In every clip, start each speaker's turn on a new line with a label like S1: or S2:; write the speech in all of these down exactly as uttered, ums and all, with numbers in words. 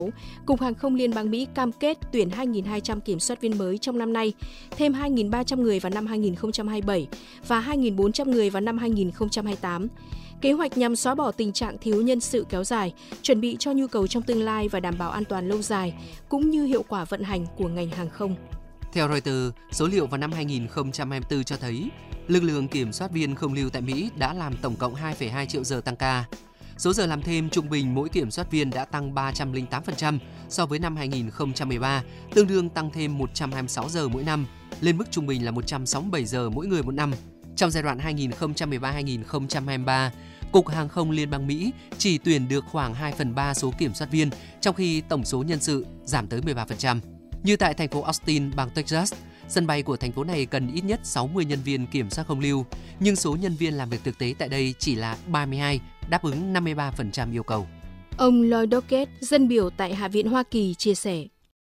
S1: Cục Hàng không Liên bang Mỹ cam kết tuyển hai nghìn hai trăm kiểm soát viên mới trong năm nay, thêm hai nghìn ba trăm người vào năm hai nghìn không trăm hai mươi bảy và hai nghìn bốn trăm người vào năm hai nghìn không trăm hai mươi tám. Kế hoạch nhằm xóa bỏ tình trạng thiếu nhân sự kéo dài, chuẩn bị cho nhu cầu trong tương lai và đảm bảo an toàn lâu dài, cũng như hiệu quả vận hành của ngành hàng không.
S2: Theo Reuters, số liệu vào năm hai nghìn không trăm hai mươi tư cho thấy, lực lượng kiểm soát viên không lưu tại Mỹ đã làm tổng cộng hai phẩy hai triệu giờ tăng ca. Số giờ làm thêm trung bình mỗi kiểm soát viên đã tăng ba trăm lẻ tám phần trăm so với năm hai nghìn không trăm mười ba, tương đương tăng thêm một trăm hai mươi sáu giờ mỗi năm, lên mức trung bình là một trăm sáu mươi bảy giờ mỗi người một năm. Trong giai đoạn hai nghìn không trăm mười ba đến hai nghìn không trăm hai mươi ba, Cục Hàng không Liên bang Mỹ chỉ tuyển được khoảng hai phần ba số kiểm soát viên, trong khi tổng số nhân sự giảm tới mười ba phần trăm. Như tại thành phố Austin, bang Texas, sân bay của thành phố này cần ít nhất sáu mươi nhân viên kiểm soát không lưu, nhưng số nhân viên làm việc thực tế tại đây chỉ là ba mươi hai, đáp ứng năm mươi ba phần trăm yêu cầu.
S1: Ông Lloyd Doggett, dân biểu tại Hạ viện Hoa Kỳ, chia sẻ.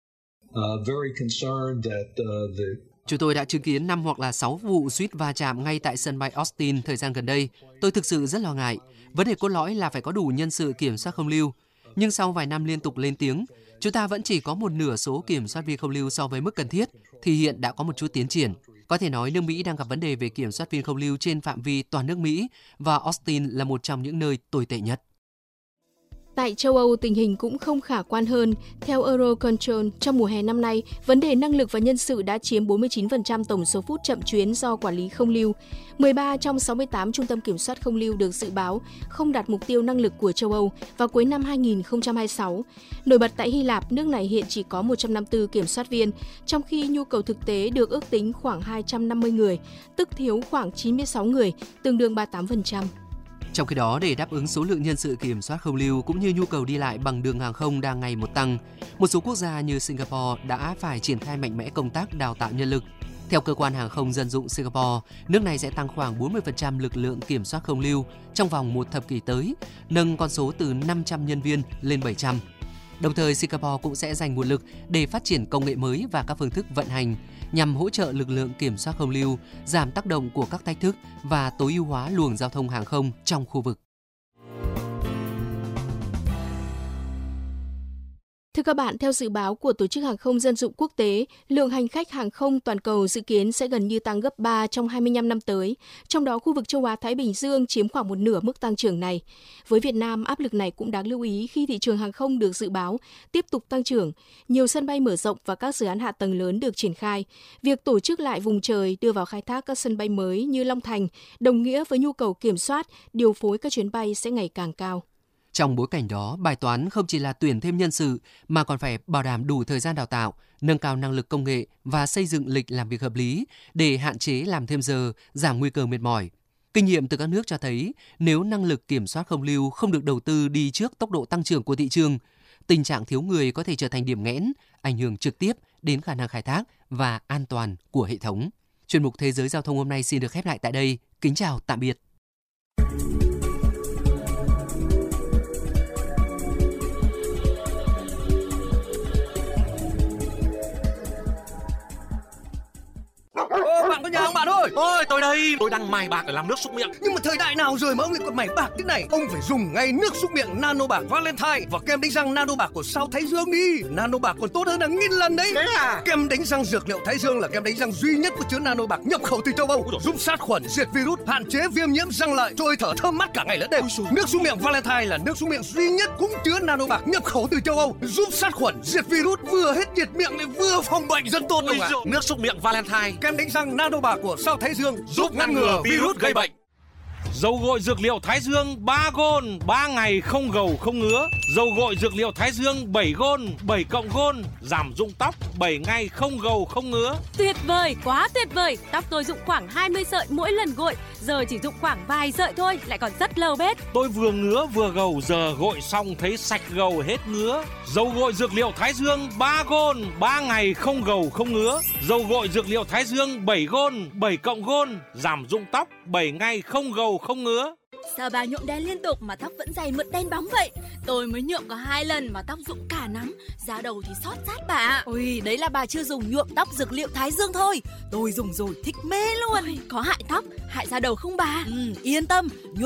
S2: Chúng tôi đã chứng kiến năm hoặc là sáu vụ suýt va chạm ngay tại sân bay Austin thời gian gần đây. Tôi thực sự rất lo ngại. Vấn đề cốt lõi là phải có đủ nhân sự kiểm soát không lưu. Nhưng sau vài năm liên tục lên tiếng, chúng ta vẫn chỉ có một nửa số kiểm soát viên không lưu so với mức cần thiết, thì hiện đã có một chút tiến triển. Có thể nói nước Mỹ đang gặp vấn đề về kiểm soát viên không lưu trên phạm vi toàn nước Mỹ và Austin là một trong những nơi tồi tệ nhất.
S1: Tại châu Âu, tình hình cũng không khả quan hơn. Theo Eurocontrol, trong mùa hè năm nay, vấn đề năng lực và nhân sự đã chiếm bốn mươi chín phần trăm tổng số phút chậm chuyến do quản lý không lưu. mười ba trong sáu mươi tám trung tâm kiểm soát không lưu được dự báo không đạt mục tiêu năng lực của châu Âu vào cuối năm hai nghìn không trăm hai mươi sáu. Nổi bật tại Hy Lạp, nước này hiện chỉ có một trăm năm mươi tư kiểm soát viên, trong khi nhu cầu thực tế được ước tính khoảng hai trăm năm mươi người, tức thiếu khoảng chín mươi sáu người, tương đương ba mươi tám phần trăm.
S2: Trong khi đó, để đáp ứng số lượng nhân sự kiểm soát không lưu cũng như nhu cầu đi lại bằng đường hàng không đang ngày một tăng, một số quốc gia như Singapore đã phải triển khai mạnh mẽ công tác đào tạo nhân lực. Theo cơ quan hàng không dân dụng Singapore, nước này sẽ tăng khoảng bốn mươi phần trăm lực lượng kiểm soát không lưu trong vòng một thập kỷ tới, nâng con số từ năm trăm nhân viên lên bảy trăm. Đồng thời, Singapore cũng sẽ dành nguồn lực để phát triển công nghệ mới và các phương thức vận hành nhằm hỗ trợ lực lượng kiểm soát không lưu, giảm tác động của các thách thức và tối ưu hóa luồng giao thông hàng không trong khu vực.
S1: Thưa các bạn, theo dự báo của Tổ chức Hàng không Dân dụng Quốc tế, lượng hành khách hàng không toàn cầu dự kiến sẽ gần như tăng gấp ba trong hai mươi lăm năm tới, trong đó khu vực châu Á-Thái Bình Dương chiếm khoảng một nửa mức tăng trưởng này. Với Việt Nam, áp lực này cũng đáng lưu ý khi thị trường hàng không được dự báo tiếp tục tăng trưởng, nhiều sân bay mở rộng và các dự án hạ tầng lớn được triển khai. Việc tổ chức lại vùng trời, đưa vào khai thác các sân bay mới như Long Thành đồng nghĩa với nhu cầu kiểm soát, điều phối các chuyến bay sẽ ngày càng cao.
S2: Trong bối cảnh đó, bài toán không chỉ là tuyển thêm nhân sự mà còn phải bảo đảm đủ thời gian đào tạo, nâng cao năng lực công nghệ và xây dựng lịch làm việc hợp lý để hạn chế làm thêm giờ, giảm nguy cơ mệt mỏi. Kinh nghiệm từ các nước cho thấy, nếu năng lực kiểm soát không lưu không được đầu tư đi trước tốc độ tăng trưởng của thị trường, tình trạng thiếu người có thể trở thành điểm nghẽn, ảnh hưởng trực tiếp đến khả năng khai thác và an toàn của hệ thống. Chuyên mục Thế giới Giao thông hôm nay xin được khép lại tại đây. Kính chào, tạm biệt.
S3: Ô, bạn có nhà không bạn ơi?
S4: Ôi, tôi đây, tôi đang mài bạc để làm nước súc miệng.
S3: Nhưng mà thời đại nào rồi mà ông lại còn mài bạc thế này? Ông phải dùng ngay nước súc miệng Nano Bạc Valentine và kem đánh răng Nano Bạc của Sao Thái Dương đi. Nano Bạc còn tốt hơn là nghìn lần đấy.
S4: Thế à?
S3: Kem đánh răng dược liệu Thái Dương là kem đánh răng duy nhất có chứa Nano Bạc nhập khẩu từ châu Âu, giúp sát khuẩn, diệt virus, hạn chế viêm nhiễm răng lợi, trôi thở thơm mát cả ngày lẫn đêm. Nước súc miệng Valentine là nước súc miệng duy nhất cũng chứa Nano Bạc nhập khẩu từ châu Âu, giúp sát khuẩn, diệt virus, vừa hết diệt miệng lại vừa phòng bệnh, rất tốt luôn ạ.
S4: Nước súc miệng Valentine,
S3: kem đánh răng Nano Bạc của Sao Thái Dương giúp ngăn ngừa virus gây bệnh.
S5: Dầu gội dược liệu Thái Dương ba gôn, ba ngày không gầu không ngứa. Dầu gội dược liệu Thái Dương bảy gôn, bảy cộng gôn, giảm rụng tóc, bảy ngày không gầu không ngứa.
S6: Tuyệt vời, quá tuyệt vời. Tóc tôi rụng khoảng hai mươi sợi mỗi lần gội, giờ chỉ rụng khoảng vài sợi thôi, lại còn rất lâu bết.
S5: Tôi vừa ngứa vừa gầu, giờ gội xong thấy sạch gầu hết ngứa. Dầu gội dược liệu Thái Dương ba gôn, ba ngày không gầu không ngứa. Dầu gội dược liệu Thái Dương bảy gôn, bảy cộng gôn, giảm rụng tóc, bảy ngày không gầu không ngứa.
S6: Sao bà nhuộm đen liên tục mà tóc vẫn dày mượt đen bóng vậy? Tôi mới nhuộm có hai lần mà tóc rụng cả nắm, da đầu thì xót rát bà.
S7: Ôi, đấy là bà chưa dùng nhuộm tóc dược liệu Thái Dương thôi. Tôi dùng rồi thích mê luôn.
S6: Ôi, có hại tóc, hại da đầu không bà?
S7: Ừ, yên tâm, nhuộm